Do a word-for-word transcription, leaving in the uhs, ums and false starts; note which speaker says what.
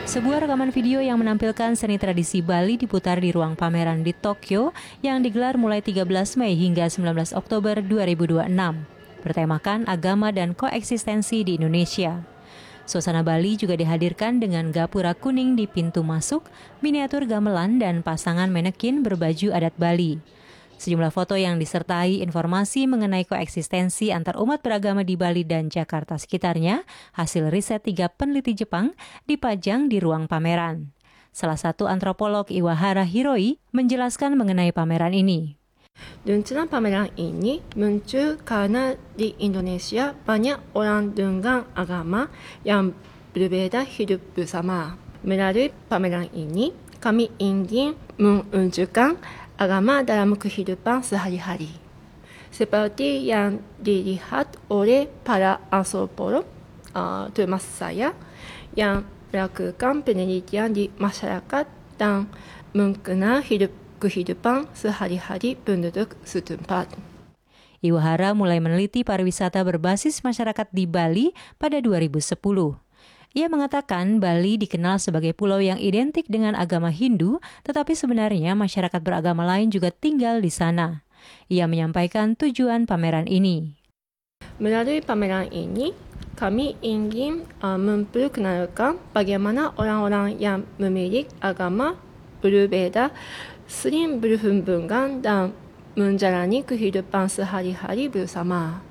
Speaker 1: Sebuah rekaman video yang menampilkan seni tradisi Bali diputar di ruang pameran di Tokyo yang digelar mulai tiga belas Mei hingga sembilan belas Oktober dua ribu dua puluh enam, bertemakan agama dan koeksistensi di Indonesia. Suasana Bali juga dihadirkan dengan gapura kuning di pintu masuk, miniatur gamelan dan pasangan manekin berbaju adat Bali. Sejumlah foto yang disertai informasi mengenai koeksistensi antar umat beragama di Bali dan Jakarta sekitarnya, hasil riset tiga peneliti Jepang, dipajang di ruang pameran. Salah satu antropolog Iwahara Hiroi menjelaskan mengenai pameran ini.
Speaker 2: Luncuran pameran ini muncul karena di Indonesia banyak orang dengan agama yang berbeda hidup bersama. Melalui pameran ini, kami ingin menunjukkan agama dalam kehidupan sehari-hari. Seperti yang dilihat oleh para antropolog, uh, termasuk saya, yang melakukan penelitian di masyarakat dan mengenal hidup kehidupan sehari-hari penduduk setempat.
Speaker 1: Iwahara mulai meneliti pariwisata berbasis masyarakat di Bali pada dua ribu sepuluh. Ia mengatakan Bali dikenal sebagai pulau yang identik dengan agama Hindu, tetapi sebenarnya masyarakat beragama lain juga tinggal di sana. Ia menyampaikan tujuan pameran ini.
Speaker 2: Melalui pameran ini, kami ingin uh, memperkenalkan bagaimana orang-orang yang memiliki agama berbeda sering berhubungan dan menjalani kehidupan sehari-hari bersama.